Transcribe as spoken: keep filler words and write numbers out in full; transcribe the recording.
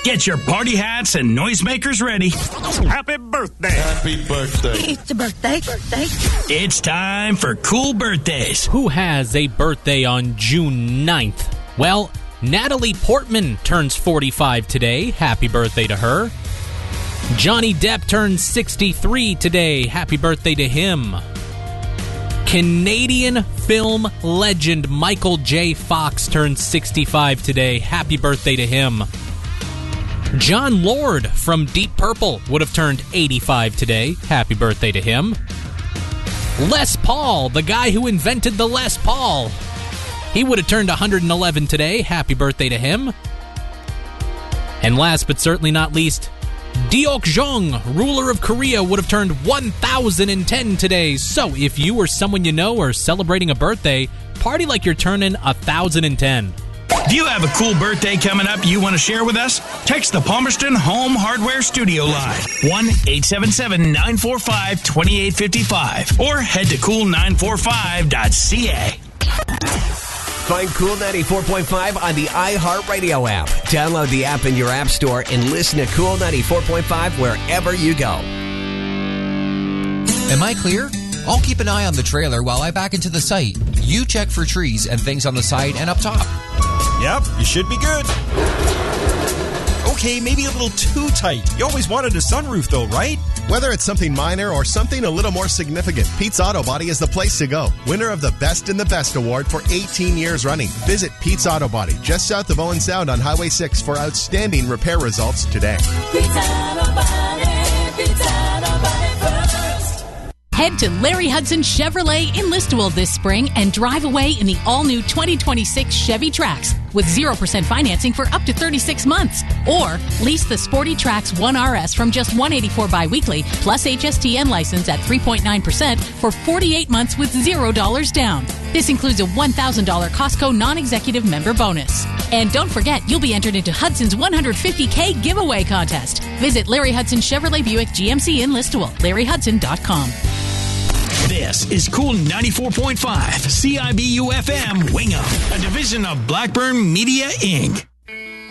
Get your party hats and noisemakers ready. Happy birthday. Happy birthday. It's a birthday. Birthday. It's time for Cool Birthdays. Who has a birthday on June ninth? Well, Natalie Portman turns forty-five today. Happy birthday to her. Johnny Depp turns sixty-three today. Happy birthday to him. Canadian film legend Michael J. Fox turns sixty-five today. Happy birthday to him. John Lord from Deep Purple would have turned eighty-five today. Happy birthday to him. Les Paul, the guy who invented the Les Paul, he would have turned one hundred eleven today. Happy birthday to him. And last but certainly not least, Deokjong, ruler of Korea, would have turned one thousand ten today. So if you or someone you know are celebrating a birthday, party like you're turning one thousand ten. Do you have a cool birthday coming up you want to share with us? Text the Palmerston Home Hardware Studio line, one eight seven seven, nine four five, two eight five five, or head to cool nine four five dot c a. Find Cool ninety-four point five on the iHeartRadio app. Download the app in your app store and listen to Cool ninety-four point five wherever you go. Am I clear? I'll keep an eye on the trailer while I back into the site. You check for trees and things on the side and up top. Yep, you should be good. Okay, maybe a little too tight. You always wanted a sunroof though, right? Whether it's something minor or something a little more significant, Pete's Auto Body is the place to go. Winner of the Best in the Best award for eighteen years running. Visit Pete's Auto Body just south of Owen Sound on Highway six for outstanding repair results today. Pete's Auto Body. Pete's Auto Body first. Head to Larry Hudson Chevrolet in Listowel this spring and drive away in the all-new twenty twenty-six Chevy Trax with zero percent financing for up to thirty-six months. Or lease the Sporty Trax one R S from just one hundred eighty-four dollars biweekly plus H S T N license at three point nine percent for forty-eight months with zero dollars down. This includes a one thousand dollars Costco non-executive member bonus. And don't forget, you'll be entered into Hudson's one hundred fifty thousand giveaway contest. Visit Larry Hudson Chevrolet Buick G M C in Listowel, larry hudson dot com. This is Cool ninety-four point five, C I B U F M Wingham, a division of Blackburn Media, Incorporated.